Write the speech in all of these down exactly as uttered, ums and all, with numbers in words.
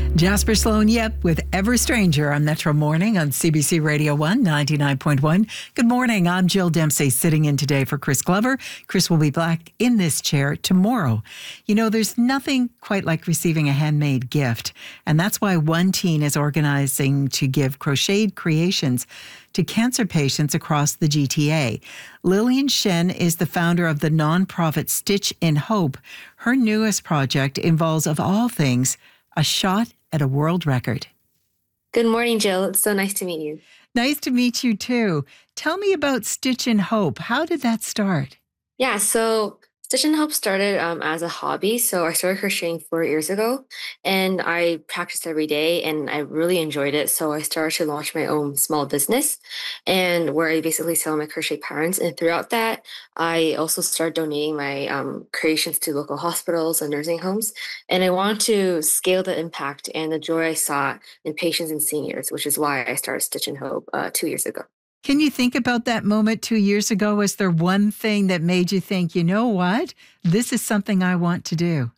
Jasper Sloan, yep, with Ever Stranger on Metro Morning on C B C Radio one, ninety-nine point one. Good morning. I'm Jill Dempsey, sitting in today for Chris Glover. Chris will be back in this chair tomorrow. You know, there's nothing quite like receiving a handmade gift, and that's why One Teen is organizing to give crocheted creations to cancer patients across the G T A. Lillian Shen is the founder of the nonprofit Stitch in Hope. Her newest project involves, of all things, a shot at a world record. Good morning, Jill. It's so nice to meet you. Nice to meet you, too. Tell me about Stitch in Hope. How did that start? Yeah, so Stitch in Hope started um, as a hobby. So I started crocheting four years ago, and I practiced every day, and I really enjoyed it. So I started to launch my own small business, and where I basically sell my crochet patterns. And throughout that, I also started donating my um, creations to local hospitals and nursing homes. And I wanted to scale the impact and the joy I saw in patients and seniors, which is why I started Stitch in Hope uh, two years ago. Can you think about that moment two years ago? Was there one thing that made you think, you know what, this is something I want to do?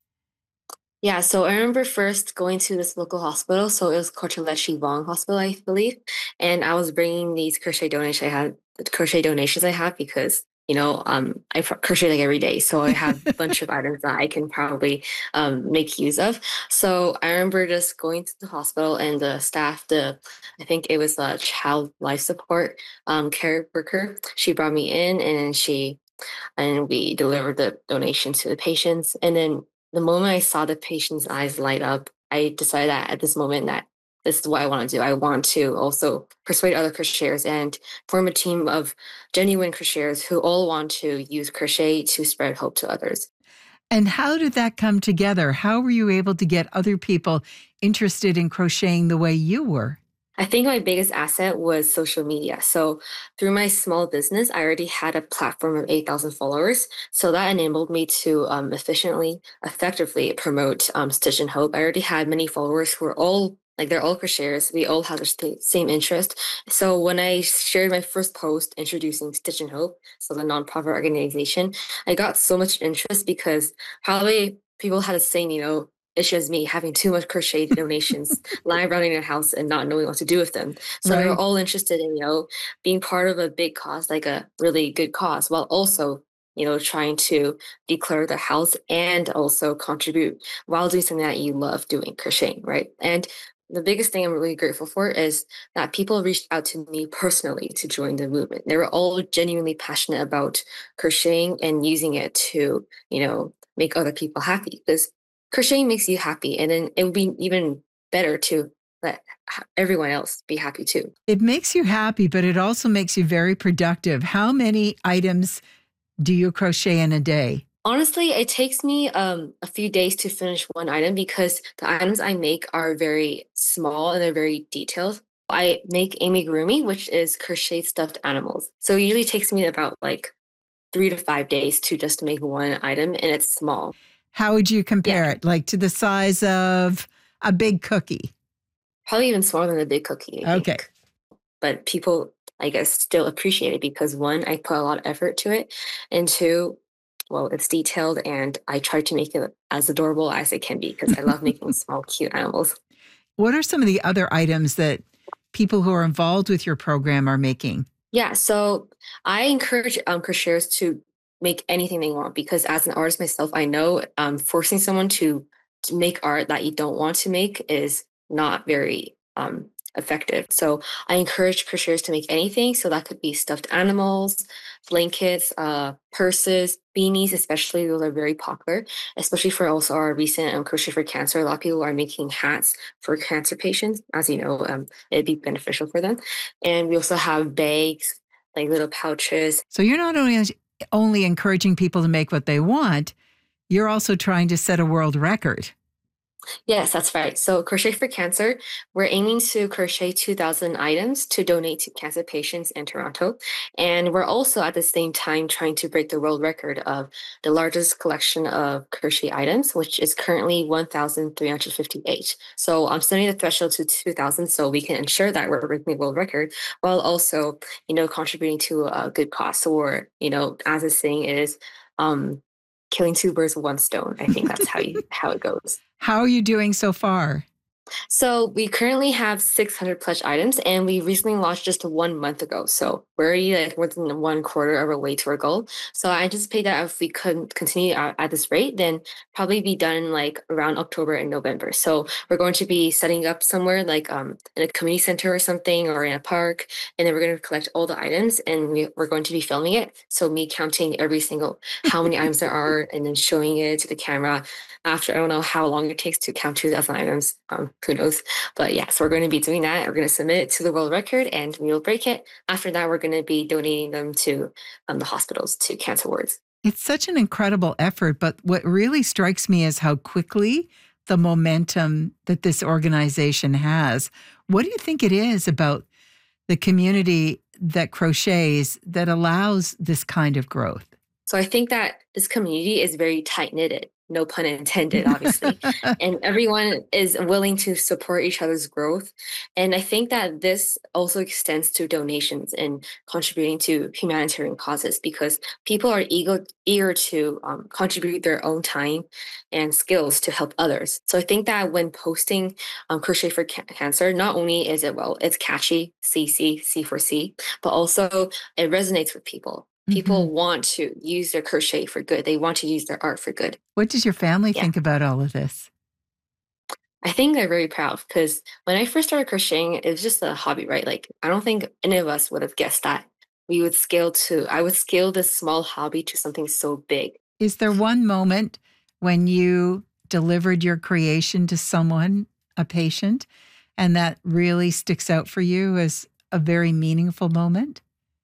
Yeah, so I remember first going to this local hospital. So it was Korchaleci Vong Hospital, I believe. And I was bringing these crochet donations I had, the crochet donations I have because, you know, um, I crochet like every day. So I have a bunch of items that I can probably um, make use of. So I remember just going to the hospital and the staff, the, I think it was a child life support um, care worker. She brought me in and she, and we delivered the donation to the patients. And then the moment I saw the patient's eyes light up, I decided that at this moment that this is what I want to do. I want to also persuade other crocheters and form a team of genuine crocheters who all want to use crochet to spread hope to others. And how did that come together? How were you able to get other people interested in crocheting the way you were? I think my biggest asset was social media. So through my small business, I already had a platform of eight thousand followers. So that enabled me to um, efficiently, effectively promote um, Stitch in Hope. I already had many followers who were all, like they're all crocheters. We all have the same interest. So when I shared my first post introducing Stitch in Hope, so the nonprofit organization, I got so much interest because probably people had the same, you know, issue as me, having too much crochet donations lying around in your house and not knowing what to do with them. So Right. they were all interested in, you know, being part of a big cause, like a really good cause, while also, you know, trying to declare their house and also contribute while doing something that you love doing, crocheting, right? And the biggest thing I'm really grateful for is that people reached out to me personally to join the movement. They were all genuinely passionate about crocheting and using it to, you know, make other people happy, because crocheting makes you happy, and then it would be even better to let everyone else be happy too. It makes you happy, but it also makes you very productive. How many items do you crochet in a day? Honestly, it takes me um, a few days to finish one item because the items I make are very small and they're very detailed. I make amigurumi, which is crochet stuffed animals. So it usually takes me about like three to five days to just make one item, and it's small. How would you compare Yeah. it? Like to the size of a big cookie? Probably even smaller than a big cookie, I Okay. think. But people, I guess, still appreciate it because one, I put a lot of effort to it, and two, well, it's detailed, and I try to make it as adorable as it can be because I love making small, cute animals. What are some of the other items that people who are involved with your program are making? Yeah, so I encourage um, crocheters to make anything they want because as an artist myself, I know um, forcing someone to, to make art that you don't want to make is not very um, effective. So I encourage crocheters to make anything. So that could be stuffed animals, blankets, uh, purses, beanies, especially those are very popular, especially for also our recent um, Crochet for Cancer. A lot of people are making hats for cancer patients. As you know, um, it'd be beneficial for them. And we also have bags, like little pouches. So you're not only only encouraging people to make what they want, you're also trying to set a world record. Yes, that's right. So Crochet for Cancer, we're aiming to crochet two thousand items to donate to cancer patients in Toronto. And we're also at the same time trying to break the world record of the largest collection of crochet items, which is currently one thousand three hundred fifty-eight. So I'm setting the threshold to two thousand so we can ensure that we're breaking the world record while also, you know, contributing to a good cause. Or, you know, as the saying is, um, killing two birds with one stone. I think that's how you how it goes. How are you doing so far? So we currently have six hundred plus items, and we recently launched just one month ago. So we're already like more than one quarter of our way to our goal. So I anticipate that if we could continue at, at this rate, then probably be done like around October and November. So we're going to be setting up somewhere like um in a community center or something, or in a park, and then we're going to collect all the items, and we, we're going to be filming it. So me counting every single how many items there are, and then showing it to the camera after I don't know how long it takes to count two thousand items. Um, who knows? But yeah, so we're going to be doing that. We're going to submit it to the world record and we will break it. After that, we're going to be donating them to um, the hospitals, to cancer wards. It's such an incredible effort, but what really strikes me is how quickly the momentum that this organization has. What do you think it is about the community that crochets that allows this kind of growth? So I think that this community is very tight-knitted, no pun intended, obviously. And everyone is willing to support each other's growth. And I think that this also extends to donations and contributing to humanitarian causes, because people are eager, eager to um, contribute their own time and skills to help others. So I think that when posting um, Crochet for Ca- Cancer, not only is it, well, it's catchy, C C, C for C, but also it resonates with people. People Mhm. want to use their crochet for good. They want to use their art for good. What does your family Yeah. think about all of this? I think they're very proud because when I first started crocheting, it was just a hobby, right? Like, I don't think any of us would have guessed that we would scale to, I would scale this small hobby to something so big. Is there one moment when you delivered your creation to someone, a patient, and that really sticks out for you as a very meaningful moment?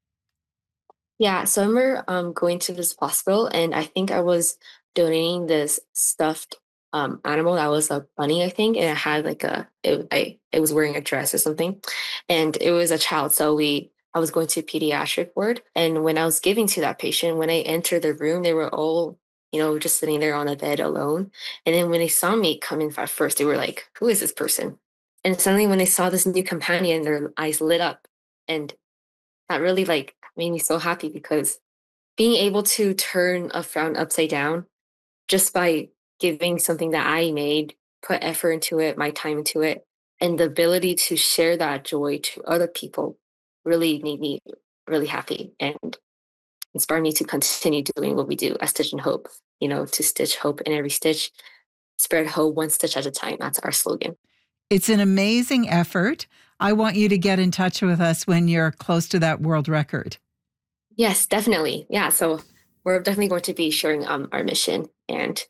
Yeah. So I remember um, going to this hospital, and I think I was donating this stuffed um, animal that was a bunny, I think, and it had like a, it, I, it was wearing a dress or something, and it was a child. So we, I was going to pediatric ward, and when I was giving to that patient, when I entered the room, they were all, you know, just sitting there on a bed alone. And then when they saw me come in at first, they were like, "Who is this person?" And suddenly, when they saw this new companion, their eyes lit up, and that really like made me so happy, because being able to turn a frown upside down just by giving something that I made, put effort into it, my time into it, and the ability to share that joy to other people really made me really happy and inspired me to continue doing what we do at Stitch and Hope, you know, to stitch hope in every stitch, spread hope one stitch at a time. That's our slogan. It's an amazing effort. I want you to get in touch with us when you're close to that world record. Yes, definitely. Yeah. So we're definitely going to be sharing um, our mission and